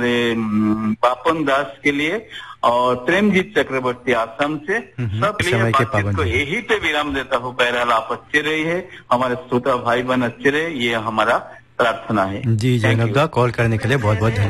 पापन दास के लिए और प्रेमजीत चक्रवर्ती आश्रम से सब समय के बातचीत को यही पे विराम देता हूँ। बहरहाल आप अच्छे रही है, हमारे श्रोता भाई बहन अच्छे रहे, ये हमारा प्रार्थना है। जी जैनब दा, कॉल करने के लिए बहुत बहुत धन्यवाद।